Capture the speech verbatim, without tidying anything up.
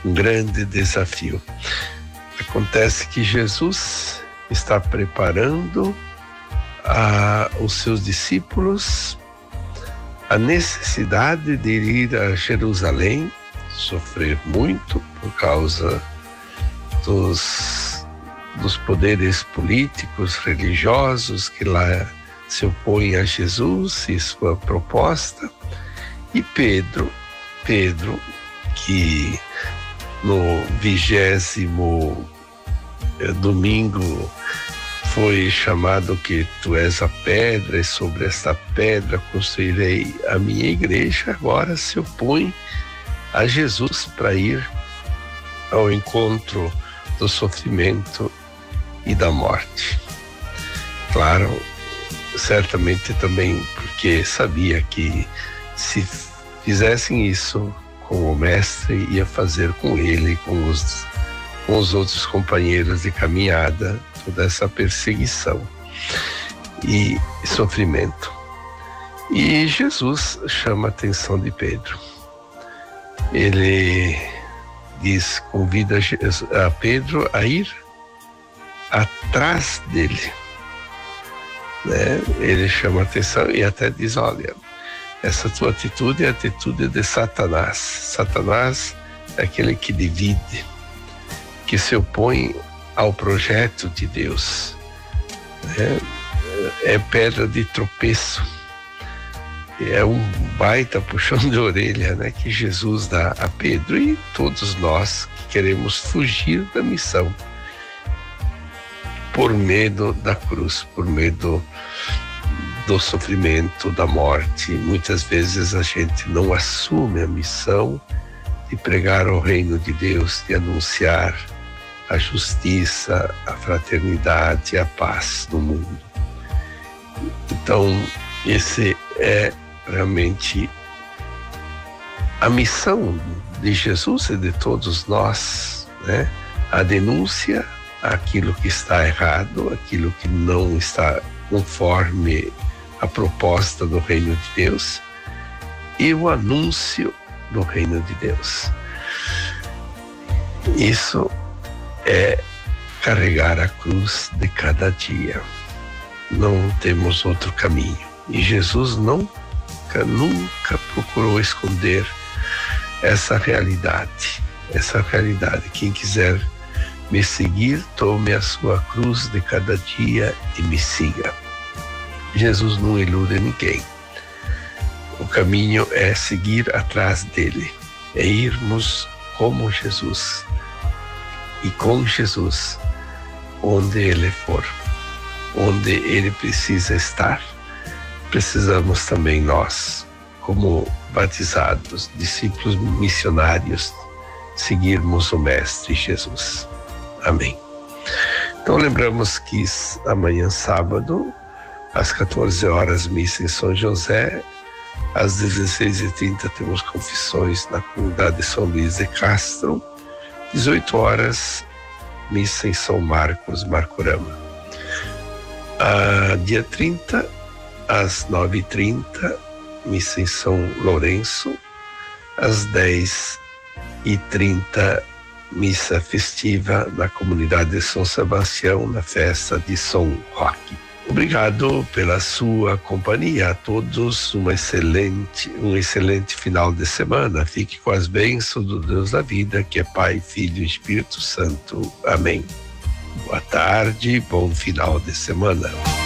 um grande desafio. Acontece que Jesus está preparando a, os seus discípulos a necessidade de ir a Jerusalém, sofrer muito por causa dos, dos poderes políticos, religiosos que lá se opõem a Jesus e sua proposta. E Pedro, Pedro, que no vigésimo domingo foi chamado que tu és a pedra e sobre esta pedra construirei a minha igreja, agora se opõe a Jesus para ir ao encontro do sofrimento e da morte. Claro, certamente também porque sabia que se fizessem isso com o mestre, ia fazer com ele, com os, com os outros companheiros de caminhada, toda essa perseguição e sofrimento. E Jesus chama a atenção de Pedro. Ele diz, convida a Pedro a ir atrás dele, né? Ele chama a atenção e até diz, olha, essa tua atitude é a atitude de Satanás. Satanás é aquele que divide, que se opõe ao projeto de Deus. É, é pedra de tropeço. É um baita puxão de orelha, né, que Jesus dá a Pedro e todos nós que queremos fugir da missão por medo da cruz, por medo do sofrimento, da morte. Muitas vezes a gente não assume a missão de pregar o reino de Deus, de anunciar a justiça, a fraternidade, a paz no mundo. Então, esse é realmente a missão de Jesus e de todos nós, né? A denúncia àquilo que está errado, aquilo que não está conforme a proposta do reino de Deus e o anúncio do reino de Deus. Isso é carregar a cruz de cada dia. Não temos outro caminho. E Jesus nunca, nunca procurou esconder essa realidade. Essa realidade. Quem quiser me seguir, tome a sua cruz de cada dia e me siga. Jesus não ilude ninguém. O caminho é seguir atrás dele, é irmos como Jesus e com Jesus, onde ele for, onde ele precisa estar, precisamos também nós, como batizados, discípulos missionários, seguirmos o Mestre Jesus. Amém. Então lembramos que amanhã sábado, às quatorze horas, missa em São José. Às dezesseis e trinta temos confissões na comunidade de São Luís de Castro. dezoito horas, missa em São Marcos, Marcorama. Ah, dia trinta, às nove e trinta, missa em São Lourenço. Às dez e trinta, missa festiva na comunidade de São Sebastião, na festa de São Roque. Obrigado pela sua companhia. A todos uma excelente, um excelente final de semana. Fique com as bênçãos do Deus da vida, que é Pai, Filho e Espírito Santo. Amém. Boa tarde, bom final de semana.